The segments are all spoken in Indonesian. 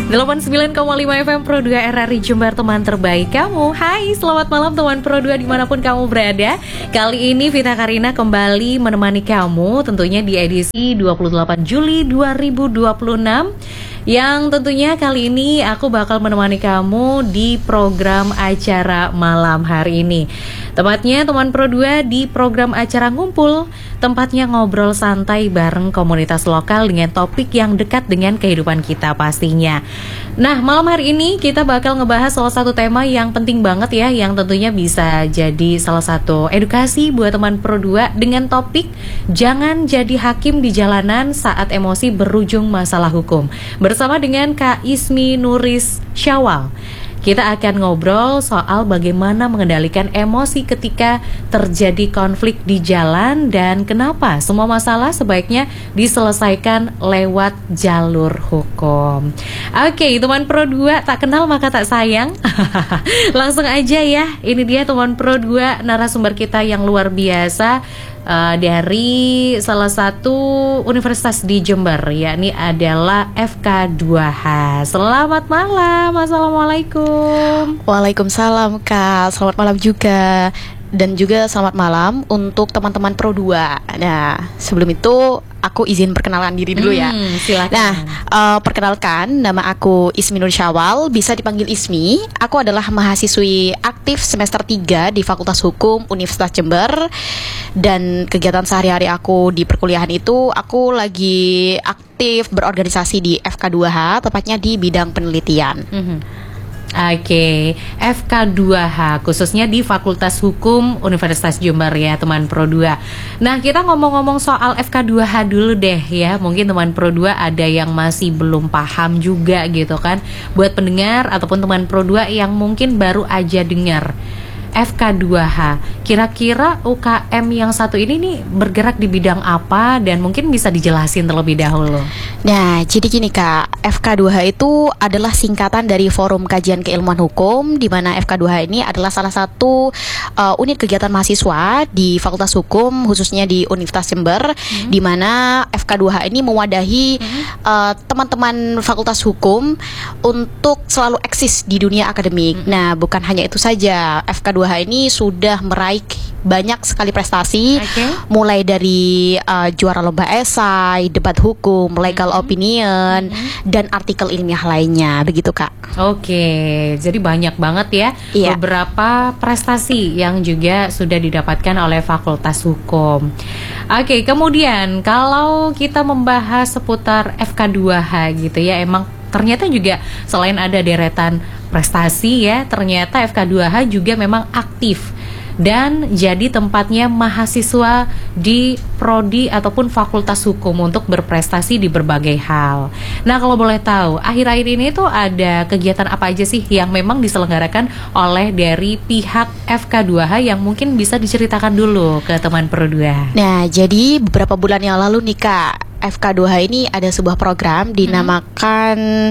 89,5 FM Pro 2 RRI Jember, teman terbaik kamu. Hai, selamat malam teman Pro 2 dimanapun kamu berada. Kali ini Vita Karina kembali menemani kamu tentunya di edisi 28 Juli 2026. Yang tentunya kali ini aku bakal menemani kamu di program acara malam hari ini. Tepatnya teman Pro 2 di program acara ngumpul. Tempatnya ngobrol santai bareng komunitas lokal dengan topik yang dekat dengan kehidupan kita pastinya. Nah, malam hari ini kita bakal ngebahas salah satu tema yang penting banget ya, yang tentunya bisa jadi salah satu edukasi buat teman Pro 2 dengan topik jangan jadi hakim di jalanan saat emosi berujung masalah hukum. Bersama dengan Kak Ismi Nuris Syawal. Kita akan ngobrol soal bagaimana mengendalikan emosi ketika terjadi konflik di jalan dan kenapa semua masalah sebaiknya diselesaikan lewat jalur hukum. Oke, teman Pro 2, tak kenal maka tak sayang. Langsung aja ya, ini dia teman Pro 2 narasumber kita yang luar biasa. Dari salah satu universitas di Jember, yakni adalah FK2H. Selamat malam, assalamualaikum. Waalaikumsalam Kak, selamat malam juga. Dan juga selamat malam untuk teman-teman Pro 2. Nah, sebelum itu aku izin perkenalan diri dulu ya. Silakan. Nah, perkenalkan, nama aku Ismi Nur Syawal, bisa dipanggil Ismi. Aku adalah mahasiswi aktif semester 3 di Fakultas Hukum Universitas Jember. Dan kegiatan sehari-hari aku di perkuliahan itu, aku lagi aktif berorganisasi di FK2H, tepatnya di bidang penelitian. Oke, FK2H khususnya di Fakultas Hukum Universitas Jember ya teman Pro 2. Nah, kita ngomong-ngomong soal FK2H dulu deh ya. Mungkin teman Pro 2 ada yang masih belum paham juga gitu kan. Buat pendengar ataupun teman Pro 2 yang mungkin baru aja dengar FK2H, kira-kira UKM yang satu ini nih bergerak di bidang apa dan mungkin bisa dijelasin terlebih dahulu. Nah, jadi gini Kak, FK2H itu adalah singkatan dari Forum Kajian Keilmuan Hukum, di mana FK2H ini adalah salah satu unit kegiatan mahasiswa di Fakultas Hukum, khususnya di Universitas Jember, di mana FK2H ini mewadahi teman-teman Fakultas Hukum untuk selalu eksis di dunia akademik. Nah, bukan hanya itu saja, FK2H ini sudah meraih banyak sekali prestasi, mulai dari juara lomba esai, debat hukum, legal opinion, dan artikel ilmiah lainnya, begitu Kak. Oke, jadi banyak banget ya beberapa prestasi yang juga sudah didapatkan oleh Fakultas Hukum. Oke, kemudian kalau kita membahas seputar FK2H gitu ya, emang ternyata juga selain ada deretan prestasi ya, ternyata FK2H juga memang aktif dan jadi tempatnya mahasiswa di prodi ataupun fakultas hukum untuk berprestasi di berbagai hal. Nah, kalau boleh tahu, akhir-akhir ini tuh ada kegiatan apa aja sih yang memang diselenggarakan oleh dari pihak FK2H yang mungkin bisa diceritakan dulu ke teman Pro 2? Nah, jadi beberapa bulan yang lalu nih Kak, FK2H ini ada sebuah program dinamakan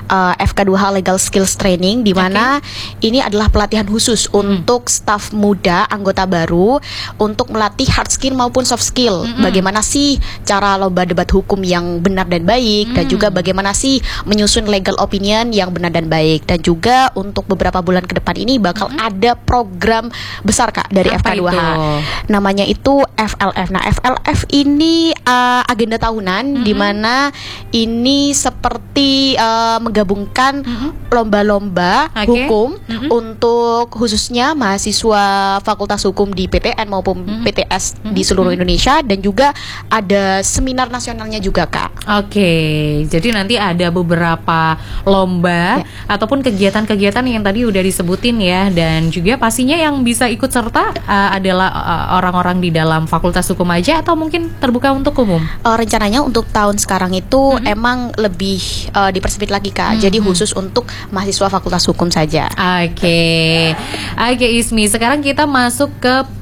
FK2H Legal Skills Training, di mana ini adalah pelatihan khusus untuk staf muda, anggota baru, untuk melatih hard skill maupun soft skill. Bagaimana sih cara lomba debat hukum yang benar dan baik, dan juga bagaimana sih menyusun legal opinion yang benar dan baik. Dan juga untuk beberapa bulan ke depan ini bakal ada program besar Kak dari FK2H. Namanya itu FLF. Nah, FLF ini agenda tahunan, di mana ini seperti menggabungkan lomba-lomba hukum untuk khususnya mahasiswa Fakultas Hukum di PTN maupun PTS di seluruh Indonesia, dan juga ada seminar nasionalnya juga Kak. Oke, jadi nanti ada beberapa lomba ataupun kegiatan-kegiatan yang tadi udah disebutin ya, dan juga pastinya yang bisa ikut serta adalah orang-orang di dalam Fakultas Hukum aja atau mungkin terbuka untuk umum? Rencananya untuk tahun sekarang itu emang lebih dipersempit lagi Kak. Jadi khusus untuk mahasiswa Fakultas Hukum saja. Oke, Ismi, sekarang kita masuk ke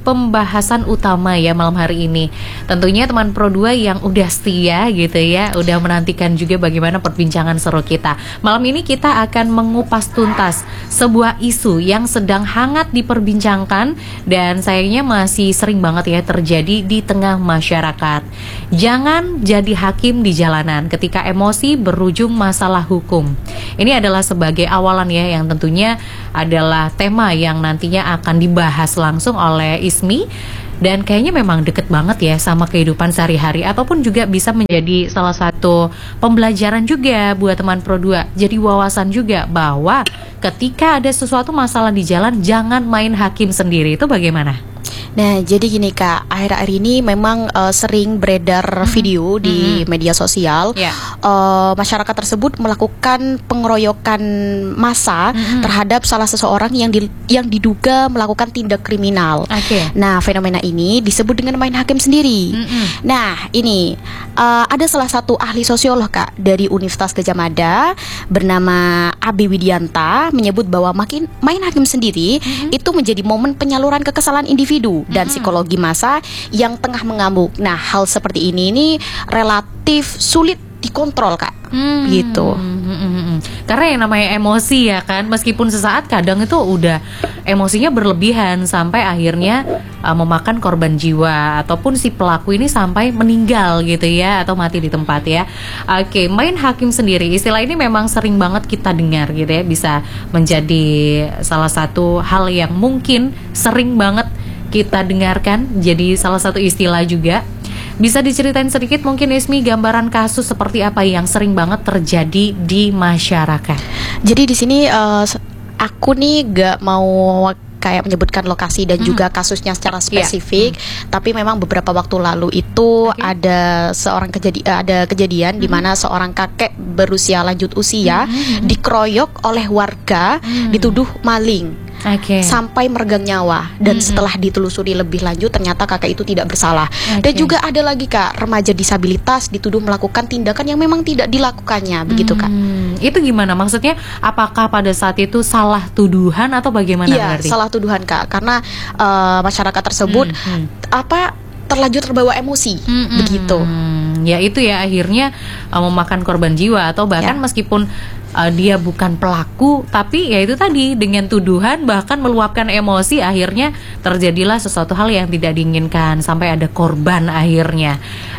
pembahasan utama ya malam hari ini. Tentunya teman Pro 2 yang udah setia gitu ya, udah menantikan juga bagaimana perbincangan seru kita. Malam ini kita akan mengupas tuntas sebuah isu yang sedang hangat diperbincangkan dan sayangnya masih sering banget ya terjadi di tengah masyarakat. Jangan jadi hakim di jalanan ketika emosi berujung masalah hukum. Ini adalah sebagai awalan ya, yang tentunya adalah tema yang nantinya akan dibahas langsung oleh Ismi. Dan kayaknya memang deket banget ya sama kehidupan sehari-hari, ataupun juga bisa menjadi salah satu pembelajaran juga buat teman Pro 2. Jadi wawasan juga bahwa ketika ada sesuatu masalah di jalan, jangan main hakim sendiri. Itu bagaimana? Nah, jadi gini Kak, akhir-akhir ini memang sering beredar video di media sosial. Masyarakat tersebut melakukan pengeroyokan massa terhadap salah seseorang yang diduga melakukan tindak kriminal. Nah, fenomena ini disebut dengan main hakim sendiri. Nah, ini ada salah satu ahli sosiolog Kak dari Universitas Gadjah Mada bernama Abi Widianta menyebut bahwa main hakim sendiri itu menjadi momen penyaluran kekesalan individu dan psikologi massa yang tengah mengamuk. Nah, hal seperti ini relatif sulit dikontrol Kak, gitu. Karena yang namanya emosi ya kan, meskipun sesaat kadang itu udah emosinya berlebihan sampai akhirnya memakan korban jiwa ataupun si pelaku ini sampai meninggal gitu ya, atau mati di tempat ya. Oke, main hakim sendiri, istilah ini memang sering banget kita dengar gitu ya, bisa menjadi salah satu hal yang mungkin sering banget kita dengarkan, jadi salah satu istilah juga. Bisa diceritain sedikit mungkin Ismi, gambaran kasus seperti apa yang sering banget terjadi di masyarakat? Jadi di sini aku nih gak mau kayak menyebutkan lokasi dan juga kasusnya secara spesifik, tapi memang beberapa waktu lalu itu ada kejadian di mana seorang kakek berusia lanjut usia dikeroyok oleh warga, dituduh maling. Sampai meregang nyawa, dan setelah ditelusuri lebih lanjut ternyata kakek itu tidak bersalah. Dan juga ada lagi Kak, remaja disabilitas dituduh melakukan tindakan yang memang tidak dilakukannya, begitu Kak. Itu gimana? Maksudnya apakah pada saat itu salah tuduhan atau bagaimana? Iya, salah tuduhan Kak, karena masyarakat tersebut terlanjur terbawa emosi, begitu. Ya itu ya akhirnya memakan korban jiwa, atau bahkan meskipun dia bukan pelaku, tapi ya itu tadi dengan tuduhan bahkan meluapkan emosi, akhirnya terjadilah sesuatu hal yang tidak diinginkan sampai ada korban akhirnya.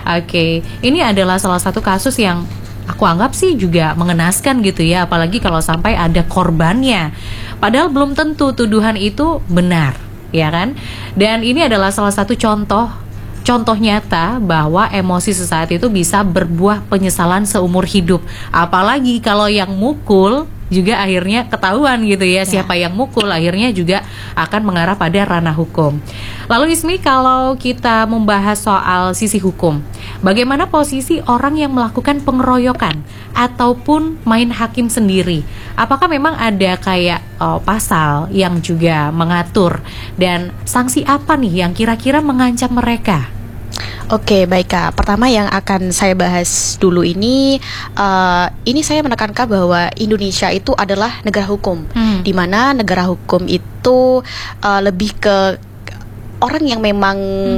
Ini adalah salah satu kasus yang aku anggap sih juga mengenaskan gitu ya, apalagi kalau sampai ada korbannya. Padahal belum tentu tuduhan itu benar, ya kan? Dan ini adalah salah satu contoh nyata bahwa emosi sesaat itu bisa berbuah penyesalan seumur hidup. Apalagi kalau yang mukul juga akhirnya ketahuan gitu ya, siapa yang mukul, akhirnya juga akan mengarah pada ranah hukum. Lalu Ismi, kalau kita membahas soal sisi hukum, bagaimana posisi orang yang melakukan pengeroyokan ataupun main hakim sendiri? Apakah memang ada kayak pasal yang juga mengatur, dan sanksi apa nih yang kira-kira mengancam mereka? Oke, baik Kak. Pertama yang akan saya bahas dulu ini saya menekankan bahwa Indonesia itu adalah negara hukum, di mana negara hukum itu lebih ke orang yang memang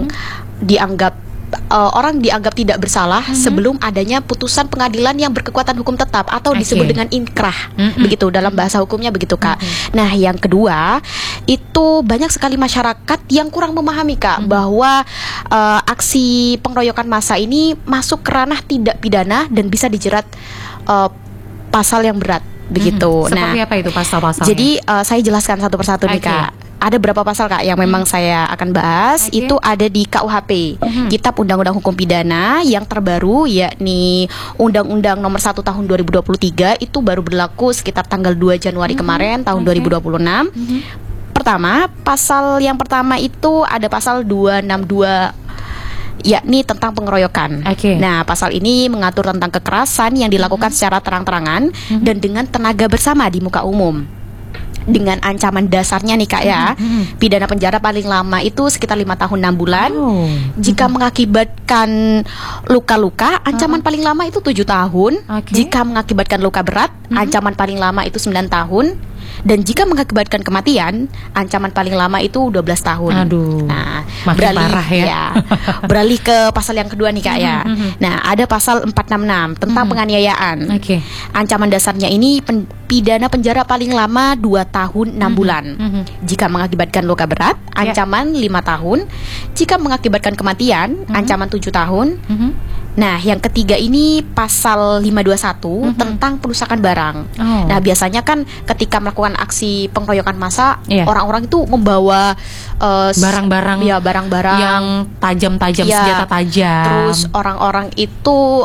orang dianggap tidak bersalah sebelum adanya putusan pengadilan yang berkekuatan hukum tetap atau disebut dengan inkrah, begitu dalam bahasa hukumnya, begitu Kak. Nah, yang kedua itu banyak sekali masyarakat yang kurang memahami Kak bahwa aksi pengeroyokan massa ini masuk ke ranah tidak pidana dan bisa dijerat pasal yang berat, begitu. Seperti apa itu pasal-pasalnya? Jadi saya jelaskan satu persatu nih Kak. Ada berapa pasal Kak yang memang saya akan bahas. Itu ada di KUHP, Kitab Undang-Undang Hukum Pidana yang terbaru, yakni Undang-Undang Nomor 1 Tahun 2023. Itu baru berlaku sekitar tanggal 2 Januari kemarin tahun 2026. Pertama, pasal yang pertama itu ada pasal 262, yakni tentang pengeroyokan. Nah, pasal ini mengatur tentang kekerasan yang dilakukan secara terang-terangan dan dengan tenaga bersama di muka umum. Dengan ancaman dasarnya nih Kak ya, pidana penjara paling lama itu sekitar 5 tahun 6 bulan. Jika mengakibatkan luka-luka, ancaman paling lama itu 7 tahun. Jika mengakibatkan luka berat, ancaman paling lama itu 9 tahun. Dan jika mengakibatkan kematian, ancaman paling lama itu 12 tahun. Aduh, Nah, makin parah ya. Beralih ke pasal yang kedua nih Kak ya. Nah, ada pasal 466 tentang penganiayaan. Oke. Ancaman dasarnya ini pidana penjara paling lama 2 tahun 6 bulan. Jika mengakibatkan luka berat, ancaman 5 tahun. Jika mengakibatkan kematian, ancaman 7 tahun. Nah, yang ketiga ini pasal 521 tentang perusakan barang. Nah, biasanya kan ketika melakukan aksi pengeroyokan massa, orang-orang itu membawa barang-barang ya, barang-barang yang tajam-tajam, ya, senjata tajam. Terus orang-orang itu